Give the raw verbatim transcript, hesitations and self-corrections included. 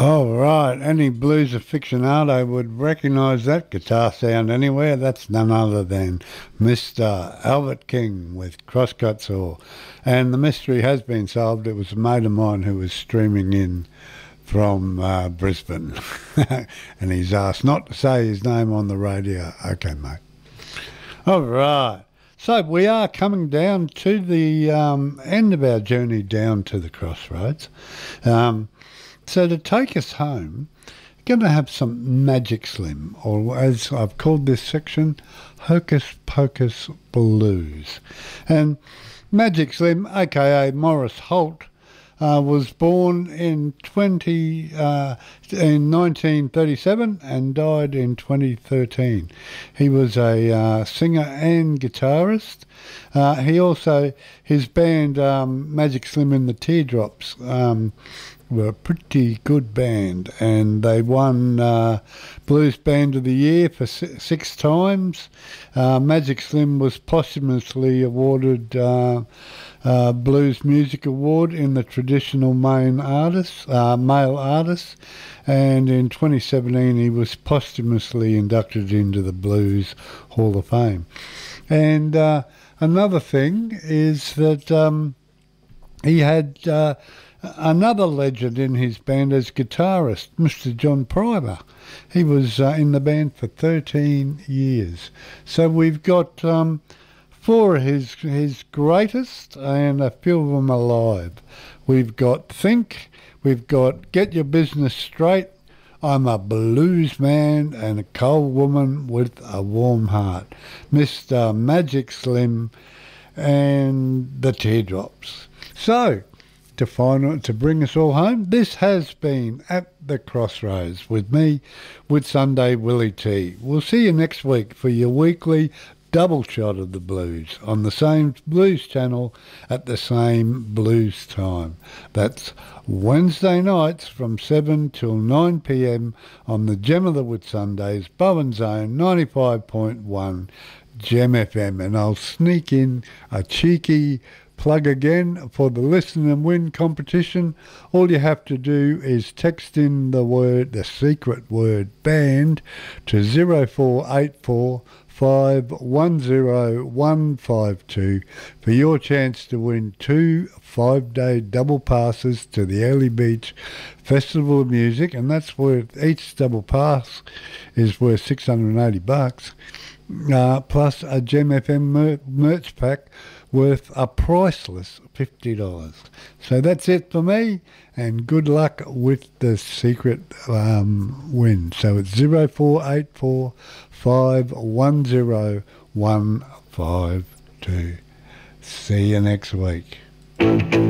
All right, any blues aficionado would recognise that guitar sound anywhere. That's none other than Mister Albert King with Crosscut Saw. And the mystery has been solved. It was a mate of mine who was streaming in from uh, Brisbane. And he's asked not to say his name on the radio. Okay, mate. All right. So we are coming down to the um, end of our journey down to the crossroads. Um, so to take us home, we're going to have some Magic Slim, or as I've called this section, Hocus Pocus Blues. And Magic Slim, aka Morris Holt, Uh, was born in twenty uh, in nineteen thirty-seven and died in twenty thirteen. He was a uh, singer and guitarist. Uh, he also his band um, Magic Slim and the Teardrops um, were a pretty good band, and they won uh, Blues Band of the Year for six, six times. Uh, Magic Slim was posthumously awarded Uh, Uh, Blues Music Award in the traditional main artist, uh, male artist, and in twenty seventeen he was posthumously inducted into the Blues Hall of Fame. And uh, another thing is that um, he had uh, another legend in his band as guitarist, Mister John Primer. He was uh, in the band for thirteen years. So we've got Um, Four of his, his greatest, and a few of them alive. We've got Think, we've got Get Your Business Straight, I'm a Blues Man and a Cold Woman with a Warm Heart, Mister Magic Slim and the Teardrops. So, to find to bring us all home, this has been At the Crossroads with me, Whitsunday Willie T. We'll see you next week for your weekly double shot of the blues on the same blues channel at the same blues time. That's Wednesday nights from seven till nine p.m. on the Gem of the Whitsundays, Bowen Zone ninety-five point one Gem F M. And I'll sneak in a cheeky plug again for the Listen and Win competition. All you have to do is text in the word, the secret word, band to zero four eight four five one zero one five two for your chance to win two five-day double passes to the Early Beach Festival of Music, and that's worth, each double pass is worth six hundred eighty bucks, uh, plus a Gem F M mer- merch pack worth a priceless fifty dollars. So that's it for me, and good luck with the secret um, win. So it's zero four eight four five one zero one five two. See you next week.